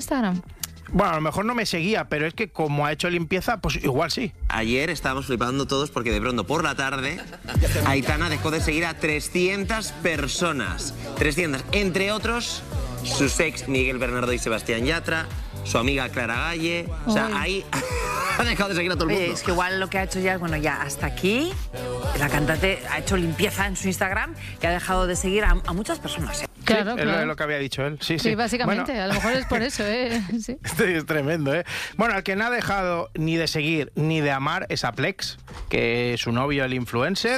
Instagram. Bueno, a lo mejor no me seguía, pero es que como ha hecho limpieza, pues igual sí. Ayer estábamos flipando todos porque de pronto por la tarde Aitana dejó de seguir a 300 personas. 300, entre otros sus ex Miguel Bernardo y Sebastián Yatra, su amiga Clara Galle. O sea, ahí ha dejado de seguir a todo el mundo. Es que igual lo que ha hecho ya es, bueno, ya hasta aquí. La cantante ha hecho limpieza en su Instagram y ha dejado de seguir a muchas personas. Claro, sí, claro. Es lo que había dicho él. Sí, Sí, básicamente. Bueno, a lo mejor es por eso, ¿eh? Sí. es tremendo, ¿eh? Bueno, al que no ha dejado ni de seguir ni de amar es a Plex, que es su novio, el influencer,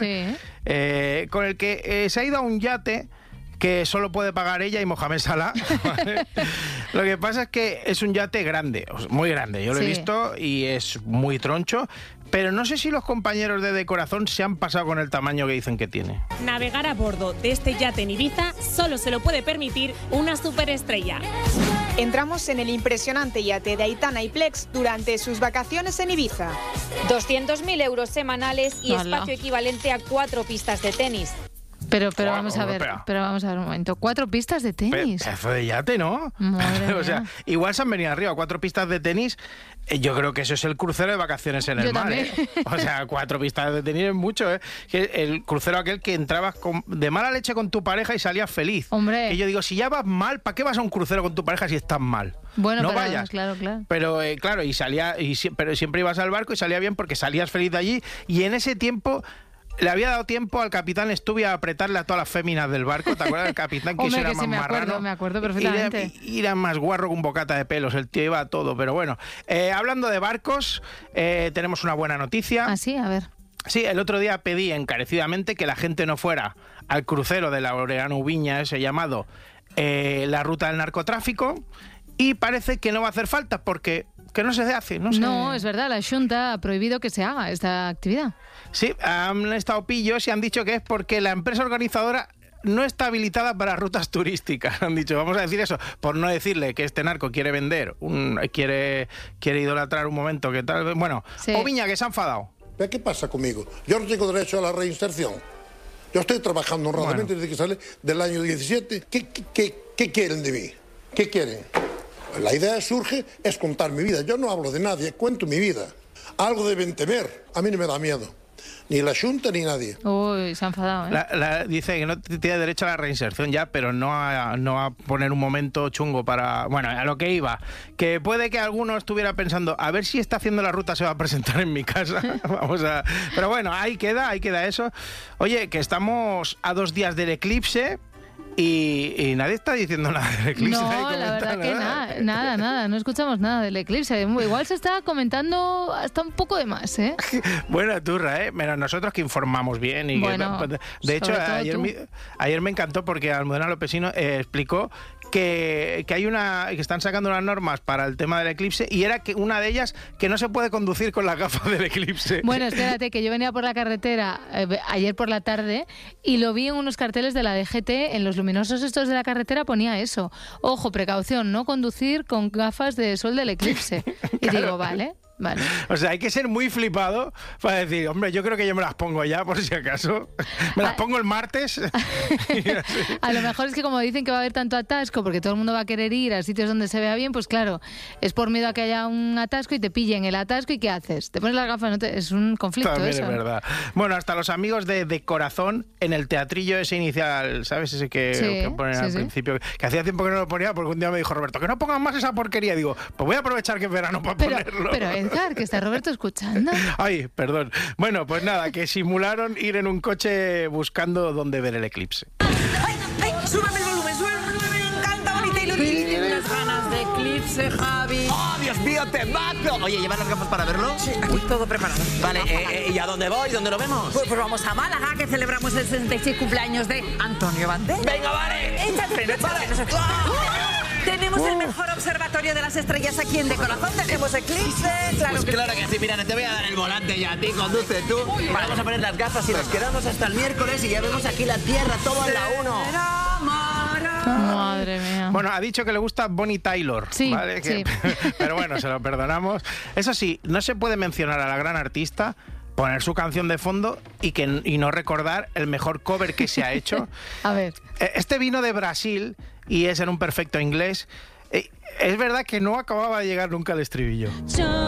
con el que se ha ido a un yate que solo puede pagar ella y Mohamed Salah. ¿Vale? Lo que pasa es que es un yate grande, muy grande. Yo lo he visto y es muy troncho. Pero no sé si los compañeros de Decorazón se han pasado con el tamaño que dicen que tiene. Navegar a bordo de este yate en Ibiza solo se lo puede permitir una superestrella. Entramos en el impresionante yate de Aitana y Plex durante sus vacaciones en Ibiza. 200.000 euros semanales y espacio equivalente a 4 pistas de tenis. Pero vamos a ver, un momento. 4 pistas de tenis. Pedazo de yate, ¿no? O sea, igual se han venido arriba 4 pistas de tenis. Yo creo que eso es el crucero de vacaciones en el mar, ¿eh? O sea, 4 pistas de tenis es mucho, ¿eh? Que el crucero aquel que entrabas de mala leche con tu pareja y salías feliz. Hombre. Que yo digo, si ya vas mal, ¿para qué vas a un crucero con tu pareja si estás mal? Bueno, no pero, vayas. Claro. Pero claro, pero siempre ibas al barco y salía bien porque salías feliz de allí. Y en ese tiempo le había dado tiempo al capitán Stubby a apretarle a todas las féminas del barco. ¿Te acuerdas del capitán? Que Hombre, era que más sí, marrano. me acuerdo perfectamente. Era más guarro que un bocata de pelos. El tío iba a todo. Pero bueno, hablando de barcos, tenemos una buena noticia. Ah, sí, a ver. Sí, el otro día pedí encarecidamente que la gente no fuera al crucero de Laureano Ubiña, ese llamado La Ruta del Narcotráfico, y parece que no va a hacer falta porque que no se hace. No, es verdad, la Xunta ha prohibido que se haga esta actividad. Sí, han estado pillos y han dicho que es porque la empresa organizadora no está habilitada para rutas turísticas. Han dicho, vamos a decir eso, por no decirle que este narco quiere vender, quiere idolatrar un momento, que tal. Bueno, Oviña, que se ha enfadado. ¿Qué pasa conmigo? Yo no tengo derecho a la reinserción. Yo estoy trabajando honradamente desde que sale del año 17. ¿Qué quieren de mí? ¿Qué quieren? Pues la idea surge es contar mi vida. Yo no hablo de nadie, cuento mi vida. Algo deben temer. A mí no me da miedo. Ni la Xunta ni nadie. Uy, se ha enfadado, ¿eh? Dice que no tiene derecho a la reinserción ya, pero no a poner un momento chungo para... Bueno, a lo que iba. Que puede que alguno estuviera pensando, a ver si está haciendo la ruta se va a presentar en mi casa. Pero bueno, ahí queda eso. Oye, que estamos a 2 días del eclipse. Y nadie está diciendo nada del eclipse. No, la verdad que nada, no escuchamos nada del eclipse. Igual se está comentando hasta un poco de más, ¿eh? Buena turra, ¿eh? Menos nosotros que informamos bien. Y bueno, de hecho, ayer me encantó porque Almudena Lopesino explicó que hay que están sacando unas normas para el tema del eclipse y era que una de ellas que no se puede conducir con las gafas del eclipse. Bueno, espérate, que yo venía por la carretera ayer por la tarde y lo vi en unos carteles de la DGT, en los luminosos estos de la carretera ponía eso. Ojo, precaución, no conducir con gafas de sol del eclipse. Y Claro. digo, vale. O sea, hay que ser muy flipado para decir, hombre, yo creo que yo me las pongo ya, por si acaso. Me las pongo el martes. A lo mejor es que como dicen que va a haber tanto atasco porque todo el mundo va a querer ir a sitios donde se vea bien, pues claro, es por miedo a que haya un atasco y te pillen el atasco y ¿qué haces? Te pones las gafas, es un conflicto. También eso. es verdad. Bueno, hasta los amigos de Corazón en el teatrillo ese inicial, ¿sabes? Ese que ponen al principio, que hacía tiempo que no lo ponía porque un día me dijo Roberto, que no pongan más esa porquería. Digo, pues voy a aprovechar que es verano para ponerlo. Pero Edgar, que está Roberto escuchando. Ay, perdón. Bueno, pues nada, que simularon ir en un coche buscando dónde ver el eclipse. ¡Ay! ¡Súbeme el volumen! ¡Me encanta, bonita y tiene unas ganas de eclipse, Javi! ¡Oh, Dios mío, temazo! Oye, ¿llevas las gafas para verlo? Sí, aquí todo preparado. Vale, ¿y a dónde voy? ¿Dónde lo vemos? Pues vamos a Málaga, que celebramos el 66 cumpleaños de Antonio Banderas. ¡Venga, vale! ¡Echa el freno, echa el freno! Tenemos el mejor observatorio de las estrellas aquí en Decorazón. Tenemos eclipse, claro Pues que claro que sí, mira, te voy a dar el volante ya a ti, conduce tú. Vamos a poner las gafas y nos quedamos hasta el miércoles y ya vemos aquí la Tierra, todo en la 1. Madre mía. Bueno, ha dicho que le gusta Bonnie Tyler. Sí, ¿vale? sí. Pero bueno, se lo perdonamos. Eso sí, no se puede mencionar a la gran artista, poner su canción de fondo y no recordar el mejor cover que se ha hecho. A ver. Este vino de Brasil y es en un perfecto inglés. Es verdad que no acababa de llegar nunca el estribillo.